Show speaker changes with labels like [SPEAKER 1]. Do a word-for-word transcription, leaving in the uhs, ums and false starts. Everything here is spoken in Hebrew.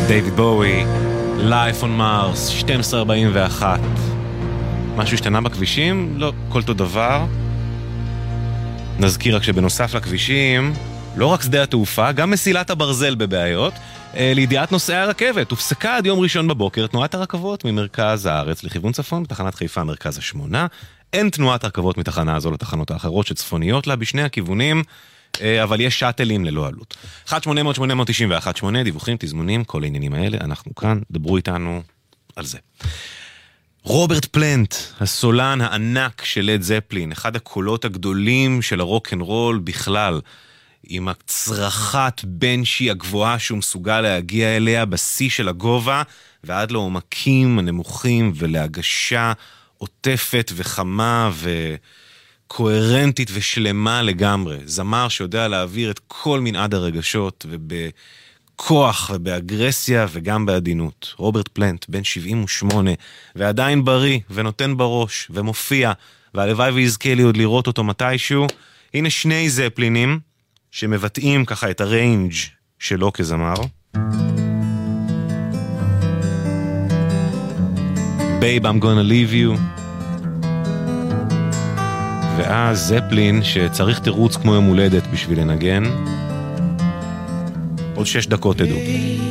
[SPEAKER 1] דייוויד בואי, Life on Mars, שתים עשרה ארבעים ואחת. משהו השתנה בכבישים? לא, כל אותו דבר. נזכיר רק שבנוסף לכבישים, לא רק שדה התעופה, גם מסילת הברזל בבעיות. לידיעת נוסעי הרכבת, הופסקה עד יום ראשון בבוקר תנועת הרכבות ממרכז הארץ לכיוון צפון, בתחנת חיפה מרכז השמונה. אין תנועת רכבות מתחנה הזו לתחנות האחרות שצפוניות לה בשני הכיוונים, אבל יש שאטלים ללא עלות. אחת שמונה אפס אפס שמונה תשע אחת שמונה, דיווחים, תזמונים, כל העניינים האלה, אנחנו כאן, דברו איתנו על זה. רוברט פלנט, הסולן הענק של לד זפלין, אחד הקולות הגדולים של הרוק אנד רול בכלל, עם הצרחת בנשי הגבוהה שהוא מסוגל להגיע אליה בשיא של הגובה, ועד לעומקים הנמוכים ולהגשה עוטפת וחמה וקוהרנטית ושלמה לגמרי. זמר שיודע להעביר את כל מנעד הרגשות ובכוח ובאגרסיה וגם בעדינות. רוברט פלנט, בן שבעים ושמונה, ועדיין בריא ונותן בראש ומופיע, והלוואי ויזכה לי עוד לראות אותו מתישהו. הנה שני זפלינים שמבטאים ככה את הריינג' שלו כזמר. Babe, I'm gonna leave you. ואז זפלין שצריך תירוץ כמו יום הולדת בשביל לנגן. עוד שש דקות תדעו.